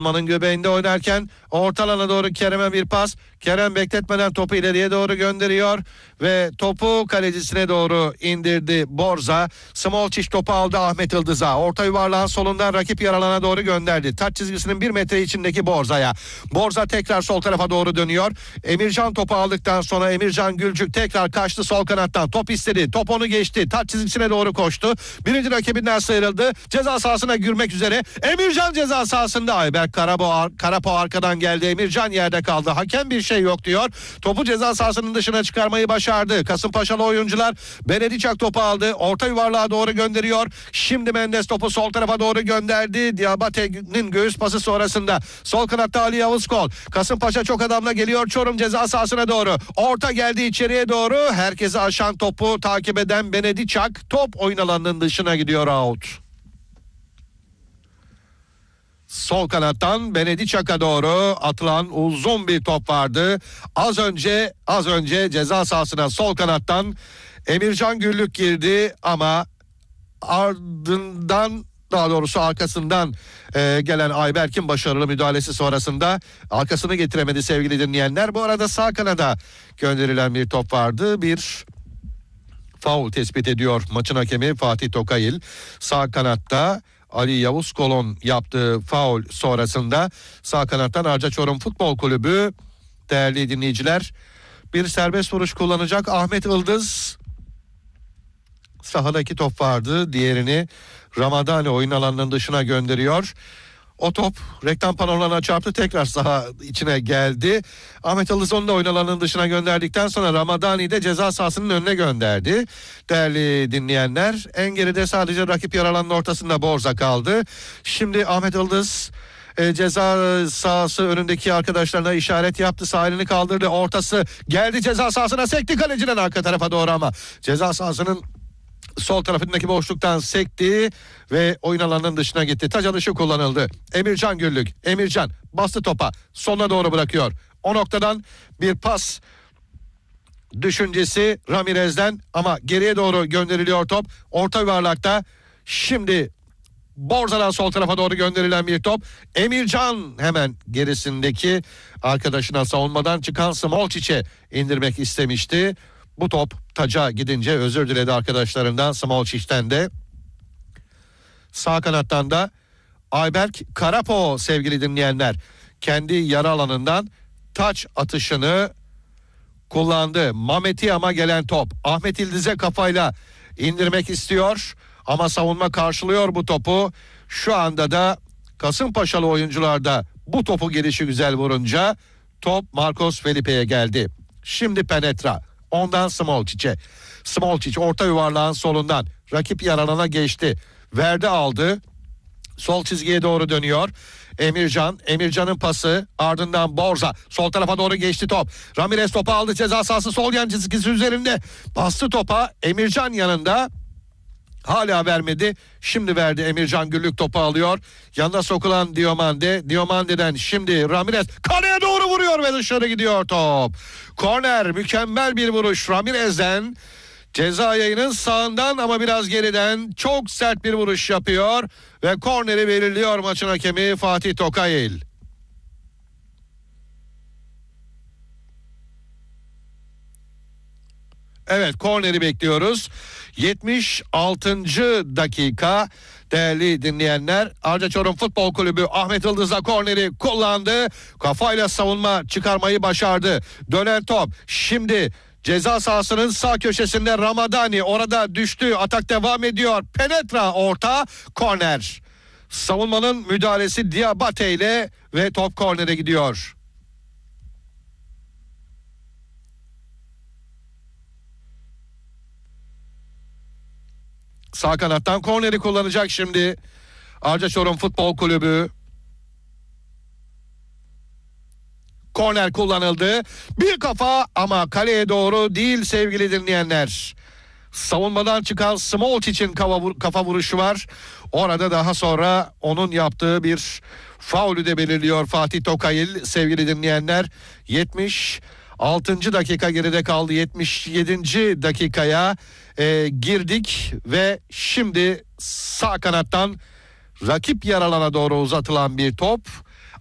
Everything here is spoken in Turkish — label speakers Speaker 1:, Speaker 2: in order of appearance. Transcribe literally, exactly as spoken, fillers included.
Speaker 1: Manın göbeğinde oynarken orta alana doğru Kerem'e bir pas. Kerem bekletmeden topu ileriye doğru gönderiyor ve topu kalecisine doğru indirdi Borza. Smolčić topu aldı Ahmet Yıldız'a. Orta yuvarlağın solundan rakip yer alana doğru gönderdi. Taç çizgisinin bir metre içindeki Borza'ya. Borza tekrar sol tarafa doğru dönüyor. Emircan topu aldıktan sonra Emircan Gülcük tekrar kaçtı sol kanattan. Top istedi. Top onu geçti. Taç çizgisine doğru koştu. Birinci rakibinden sıyrıldı. Ceza sahasına girmek üzere. Emircan ceza sahasında. Ayberk Karapo, Karapo arkadan geldi. Emircan yerde kaldı. Hakem bir şey yok diyor. Topu ceza sahasının dışına çıkarmayı başardı. Kasımpaşalı oyuncular Benediçak topu aldı. Orta yuvarlığa doğru gönderiyor. Şimdi Mendes topu sol tarafa doğru gönderdi. Diabate'nin göğüs pası sonrasında. Sol kanatta Ali Yavuzkol. Kasımpaşa çok adamla geliyor. Çorum ceza sahasına doğru. Orta geldi içeriye doğru. Herkesi aşan topu takip eden Benediçak. Top oyun alanının dışına gidiyor, out. Sol kanattan Benediçak'a doğru atılan uzun bir top vardı. Az önce az önce ceza sahasına sol kanattan Emircan Güllük girdi ama ardından, daha doğrusu arkasından e, gelen Ayberk'in başarılı müdahalesi sonrasında arkasını getiremedi sevgili dinleyenler. Bu arada sağ kanada gönderilen bir top vardı. Bir faul tespit ediyor maçın hakemi Fatih Tokayil. Sağ kanatta Ali Yavuz Kolon yaptığı faul sonrasında sağ kanattan Arca Çorum Futbol Kulübü, değerli dinleyiciler, bir serbest vuruş kullanacak. Ahmet Yıldız, sahada iki top vardı, diğerini Ramadani oyun alanının dışına gönderiyor. O top reklam panolarına çarptı, tekrar saha içine geldi. Ahmet Yıldız onu da oyun alanının dışına gönderdikten sonra Ramadani de ceza sahasının önüne gönderdi. Değerli dinleyenler, en geride sadece rakip yer alanının ortasında Borza kaldı. Şimdi Ahmet Yıldız e, ceza sahası önündeki arkadaşlarına işaret yaptı. Sağ elini kaldırdı, ortası geldi ceza sahasına, sekti kalecinin arka tarafa doğru ama ceza sahasının sol tarafındaki boşluktan sekti ve oyun alanının dışına gitti. Taç alışı kullanıldı. Emircan Güllük. Emircan bastı topa. Sonuna doğru bırakıyor. O noktadan bir pas düşüncesi Ramirez'den ama geriye doğru gönderiliyor top. Orta yuvarlakta şimdi Borza'dan sol tarafa doğru gönderilen bir top. Emircan hemen gerisindeki arkadaşına savunmadan çıkan Smolčić'e indirmek istemişti. Bu top taca gidince özür diledi arkadaşlarından, Smolčić'ten de. Sağ kanattan da Ayberk Karapo sevgili dinleyenler kendi yarı alanından taç atışını kullandı. Mameti ama gelen top Ahmet Yıldız'a kafayla indirmek istiyor ama savunma karşılıyor bu topu. Şu anda da Kasımpaşalı oyuncular da bu topu gelişi güzel vurunca top Marcos Felipe'ye geldi. Şimdi penetra. Ondan Smolčić'e. Smolčić orta yuvarlağın solundan rakip yer alana geçti. Verdi aldı. Sol çizgiye doğru dönüyor. Emircan. Emircan'ın pası, ardından Borza. Sol tarafa doğru geçti top. Ramirez topu aldı, ceza sahası sol yan çizgisi üzerinde. Bastı topa. Emircan yanında. Hala vermedi. Şimdi verdi. Emircan Güllük topu alıyor. Yanına sokulan Diomande. Diomande'den şimdi Ramirez kaleye doğru vuruyor ve dışarı gidiyor top. Korner, mükemmel bir vuruş Ramirez'den. Ceza yayının sağından ama biraz geriden çok sert bir vuruş yapıyor ve korneri belirliyor maçın hakemi Fatih Tokayil. Evet, korneri bekliyoruz. yetmiş altıncı dakika değerli dinleyenler. Arca Çorum Futbol Kulübü Ahmet Yıldız'la korneri kullandı. Kafayla savunma çıkarmayı başardı. Dönen top şimdi ceza sahasının sağ köşesinde Ramadani, orada düştü. Atak devam ediyor. Penetra orta, korner. Savunmanın müdahalesi Diabate ile ve top kornere gidiyor. Sağ kanattan korneri kullanacak şimdi Arca Çorum Futbol Kulübü. Korner kullanıldı. Bir kafa ama kaleye doğru değil sevgili dinleyenler. Savunmadan çıkan Smolčić'in kafa, kafa vuruşu var. Orada daha sonra onun yaptığı bir faulü de belirliyor Fatih Tokayil sevgili dinleyenler. yetmiş altıncı dakika geride kaldı. yetmiş yedinci dakikaya e, girdik ve şimdi sağ kanattan rakip yer alana doğru uzatılan bir top.